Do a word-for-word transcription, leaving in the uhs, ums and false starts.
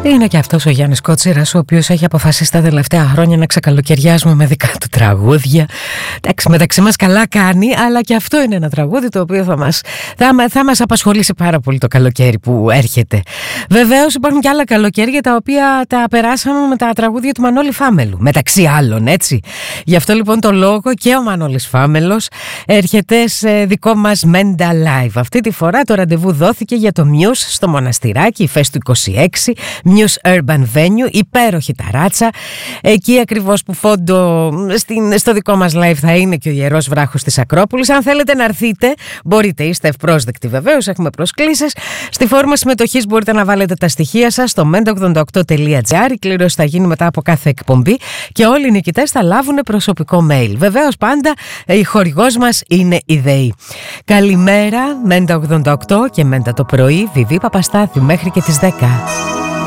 Είναι και αυτός ο Γιάννης Κότσιρας, ο οποίος έχει αποφασίσει τα τελευταία χρόνια να ξεκαλοκαιριάζουμε με δικά του τραγούδια. Εντάξει, μεταξύ μας καλά κάνει, αλλά και αυτό είναι ένα τραγούδι το οποίο θα μας, θα, θα μας απασχολήσει πάρα πολύ το καλοκαίρι που έρχεται. Βεβαίως υπάρχουν και άλλα καλοκαίρια τα οποία τα περάσαμε με τα τραγούδια του Μανώλη Φάμελου, μεταξύ άλλων, έτσι. Γι' αυτό λοιπόν το λόγο και ο Μανώλης Φάμελος έρχεται σε δικό μας Menda Live. Αυτή τη φορά το ραντεβού δόθηκε για το Muse στο Μοναστηράκι, η Φες του είκοσι έξι, Muse Urban Venue, υπέροχη ταράτσα. Εκεί ακριβώς που φόντο στην, στο δικό μας live θα είναι και ο Ιερός Βράχος της Ακρόπολης. Αν θέλετε να έρθετε, μπορείτε, είστε ευπρόσδεκτοι βεβαίως, έχουμε προσκλήσεις. Στη φόρμα συμμετοχής μπορείτε να βάλετε τα στοιχεία σας στο menda ογδόντα οκτώ τελεία τζι άρ. Η κλήρωση θα γίνει μετά από κάθε εκπομπή και όλοι οι νικητές θα λάβουν προσωπικό mail. Βεβαίως πάντα η χορηγός μας είναι η ΔΕΗ. Καλημέρα, Menda ογδόντα οκτώ και Menda το πρωί, Βιβί Παπαστάθη, μέχρι και τις δέκα.